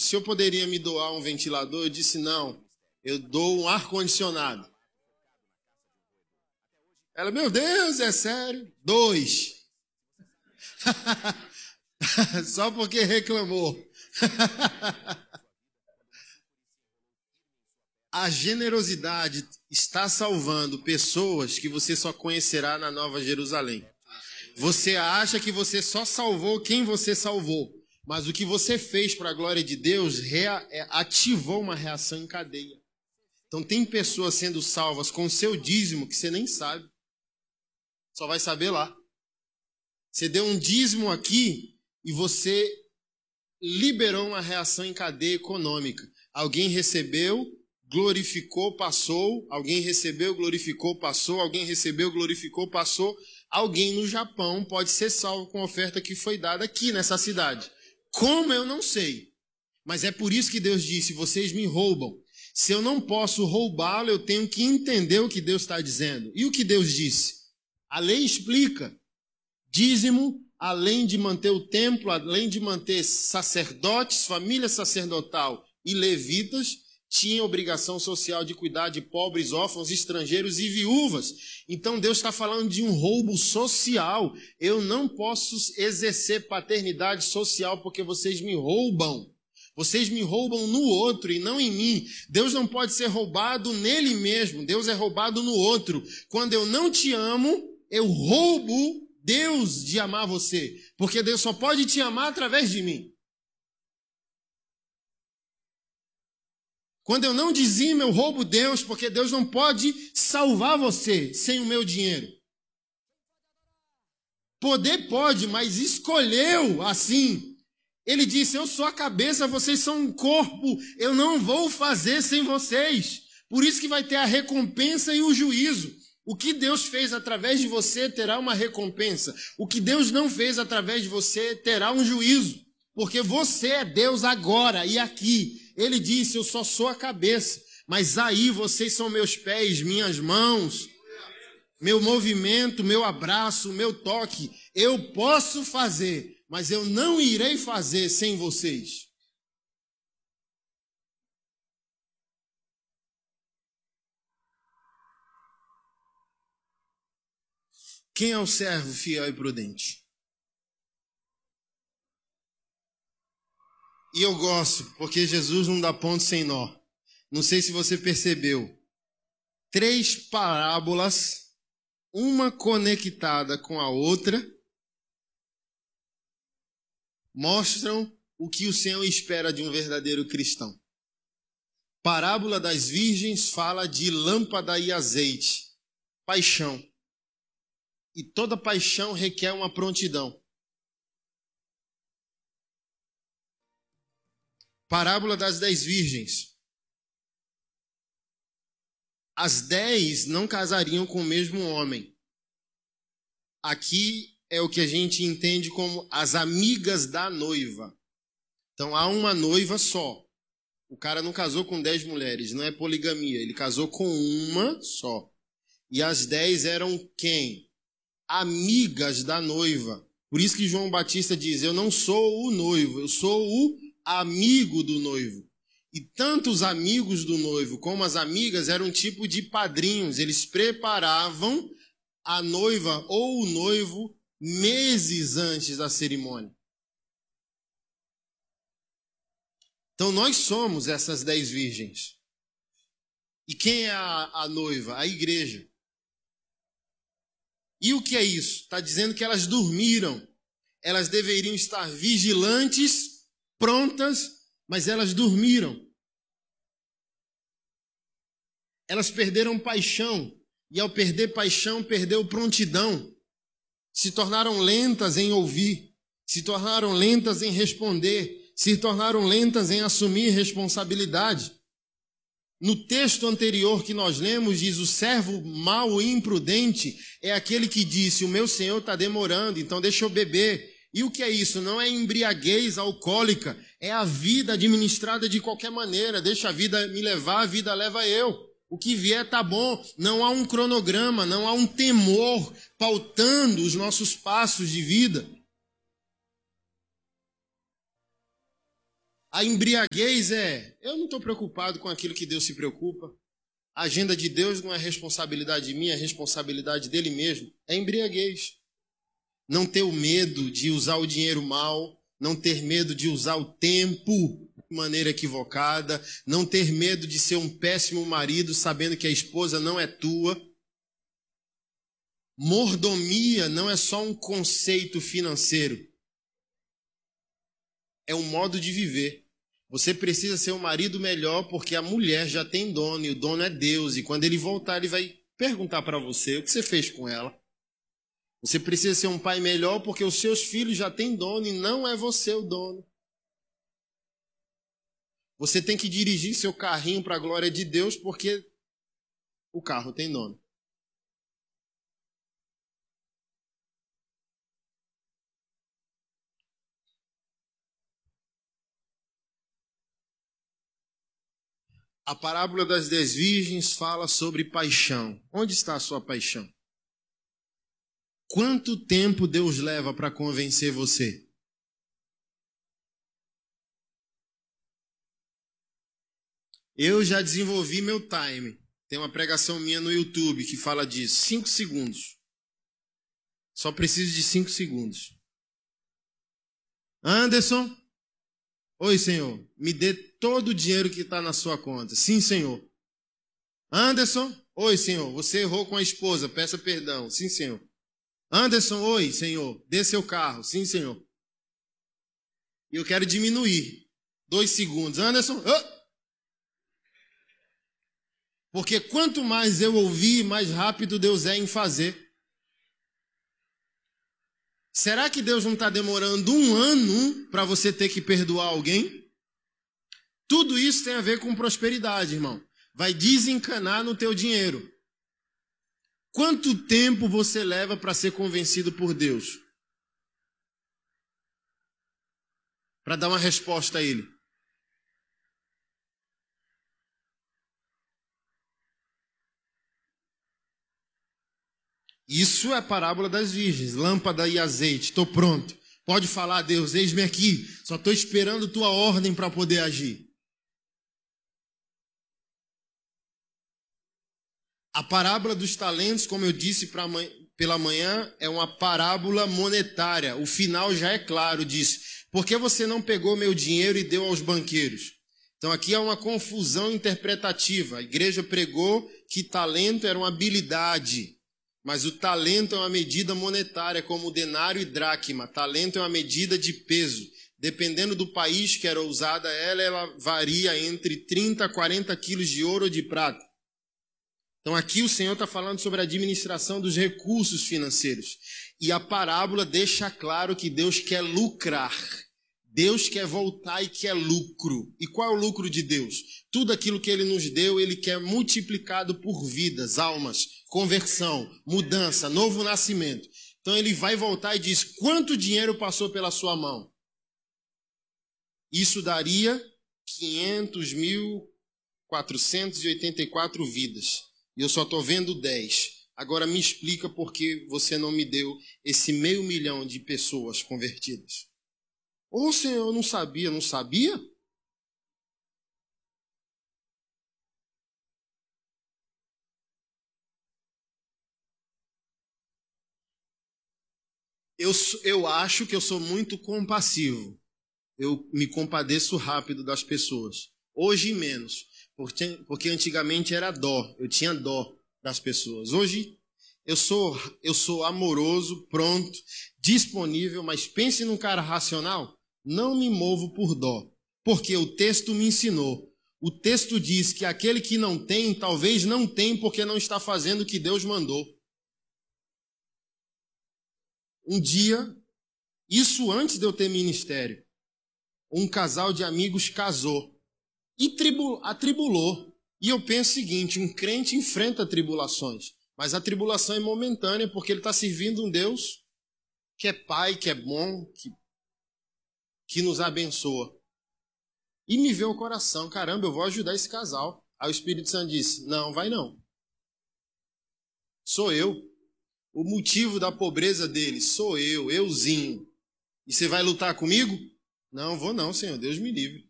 se eu poderia me doar um ventilador, eu disse, não, eu dou um ar-condicionado. Ela, meu Deus, é sério? 2. Só porque reclamou. A generosidade está salvando pessoas que você só conhecerá na Nova Jerusalém. Você acha que você só salvou quem você salvou, mas o que você fez para a glória de Deus ativou uma reação em cadeia. Então tem pessoas sendo salvas com o seu dízimo que você nem sabe. Só vai saber lá. Você deu um dízimo aqui e você liberou uma reação em cadeia econômica. Alguém recebeu, glorificou, passou. Alguém recebeu, glorificou, passou. Alguém recebeu, glorificou, passou. Alguém no Japão pode ser salvo com a oferta que foi dada aqui nessa cidade. Como eu não sei. Mas é por isso que Deus disse, vocês me roubam. Se eu não posso roubá-lo, eu tenho que entender o que Deus está dizendo. E o que Deus disse? A lei explica. Dízimo, além de manter o templo, além de manter sacerdotes, família sacerdotal e levitas, tinha obrigação social de cuidar de pobres, órfãos, estrangeiros e viúvas. Então Deus está falando de um roubo social. Eu não posso exercer paternidade social porque vocês me roubam. Vocês me roubam no outro e não em mim. Deus não pode ser roubado nele mesmo. Deus é roubado no outro. Quando eu não te amo, eu roubo Deus de amar você. Porque Deus só pode te amar através de mim. Quando eu não dizimo, eu roubo Deus, porque Deus não pode salvar você sem o meu dinheiro. Poder pode, mas escolheu assim. Ele disse, eu sou a cabeça, vocês são um corpo, eu não vou fazer sem vocês. Por isso que vai ter a recompensa e o juízo. O que Deus fez através de você terá uma recompensa. O que Deus não fez através de você terá um juízo. Porque você é Deus agora e aqui. Ele disse, eu só sou a cabeça, mas aí vocês são meus pés, minhas mãos, meu movimento, meu abraço, meu toque. Eu posso fazer, mas eu não irei fazer sem vocês. Quem é o servo fiel e prudente? E eu gosto, porque Jesus não dá ponto sem nó. Não sei se você percebeu. 3 parábolas, uma conectada com a outra, mostram o que o Senhor espera de um verdadeiro cristão. Parábola das virgens fala de lâmpada e azeite, paixão. E toda paixão requer uma prontidão. Parábola das 10 virgens. As 10 não casariam com o mesmo homem. Aqui é o que a gente entende como as amigas da noiva. Então há uma noiva só. O cara não casou com 10 mulheres, não é poligamia. Ele casou com uma só. E as 10 eram quem? Amigas da noiva. Por isso que João Batista diz, eu não sou o noivo, eu sou o amigo do noivo. E tanto os amigos do noivo como as amigas eram um tipo de padrinhos. Eles preparavam a noiva ou o noivo meses antes da cerimônia. Então nós somos essas 10 virgens. E quem é a noiva? A igreja. E o que é isso? Está dizendo que elas dormiram. Elas deveriam estar vigilantes, prontas, mas elas dormiram. Elas perderam paixão. E ao perder paixão, perdeu prontidão. Se tornaram lentas em ouvir. Se tornaram lentas em responder. Se tornaram lentas em assumir responsabilidade. No texto anterior que nós lemos, diz, o servo mau e imprudente é aquele que disse, o meu senhor está demorando, então deixa eu beber. E o que é isso? Não é embriaguez alcoólica, é a vida administrada de qualquer maneira. Deixa a vida me levar, a vida leva eu. O que vier tá bom. Não há um cronograma, não há um temor pautando os nossos passos de vida. A embriaguez eu não estou preocupado com aquilo que Deus se preocupa. A agenda de Deus não é responsabilidade minha, é responsabilidade dele mesmo. É embriaguez. Não ter o medo de usar o dinheiro mal, não ter medo de usar o tempo de maneira equivocada, não ter medo de ser um péssimo marido sabendo que a esposa não é tua. Mordomia não é só um conceito financeiro. É um modo de viver. Você precisa ser um marido melhor porque a mulher já tem dono e o dono é Deus. E quando ele voltar, ele vai perguntar para você o que você fez com ela. Você precisa ser um pai melhor porque os seus filhos já têm dono e não é você o dono. Você tem que dirigir seu carrinho para a glória de Deus porque o carro tem dono. A parábola das 10 virgens fala sobre paixão. Onde está a sua paixão? Quanto tempo Deus leva para convencer você? Eu já desenvolvi meu time. Tem uma pregação minha no YouTube que fala disso. 5 segundos. Só preciso de 5 segundos. Anderson? Oi, Senhor. Me dê todo o dinheiro que está na sua conta. Sim, Senhor. Anderson? Oi, Senhor. Você errou com a esposa. Peça perdão. Sim, Senhor. Anderson? Oi, Senhor. Dê seu carro. Sim, Senhor. E eu quero diminuir. 2 segundos. Anderson? Oh! Porque quanto mais eu ouvir, mais rápido Deus é em fazer. Será que Deus não está demorando 1 ano para você ter que perdoar alguém? Tudo isso tem a ver com prosperidade, irmão. Vai desencanar no teu dinheiro. Quanto tempo você leva para ser convencido por Deus? Para dar uma resposta a Ele. Isso é a parábola das virgens, lâmpada e azeite, estou pronto. Pode falar, Deus, eis-me aqui, só estou esperando tua ordem para poder agir. A parábola dos talentos, como eu disse pela manhã, é uma parábola monetária. O final já é claro, diz, por que você não pegou meu dinheiro e deu aos banqueiros? Então aqui é uma confusão interpretativa. A igreja pregou que talento era uma habilidade. Mas o talento é uma medida monetária, como o denário e dracma. Talento é uma medida de peso. Dependendo do país que era usada, ela varia entre 30 a 40 quilos de ouro ou de prata. Então aqui o Senhor está falando sobre a administração dos recursos financeiros. E a parábola deixa claro que Deus quer lucrar. Deus quer voltar e quer lucro. E qual é o lucro de Deus? Tudo aquilo que Ele nos deu, Ele quer multiplicado por vidas, almas, conversão, mudança, novo nascimento. Então Ele vai voltar e diz, quanto dinheiro passou pela sua mão? Isso daria 500.484 vidas. E eu só estou vendo 10. Agora me explica por que você não me deu esse 500 mil de pessoas convertidas. Ô Senhor, eu não sabia, não sabia? Eu acho que eu sou muito compassivo. Eu me compadeço rápido das pessoas. Hoje menos, porque antigamente era dó. Eu tinha dó das pessoas. Hoje eu sou amoroso, pronto, disponível, mas pense num cara racional. Não me movo por dó, porque o texto me ensinou. O texto diz que aquele que não tem, talvez não tem porque não está fazendo o que Deus mandou. Um dia, isso antes de eu ter ministério, um casal de amigos casou e atribulou. E eu penso o seguinte, um crente enfrenta tribulações, mas a tribulação é momentânea porque ele está servindo um Deus que é Pai, que é bom, que nos abençoa. E me veio o coração, caramba, eu vou ajudar esse casal. Aí o Espírito Santo disse, não, vai não. Sou eu. O motivo da pobreza deles sou euzinho. E você vai lutar comigo? Não, vou não, Senhor, Deus me livre.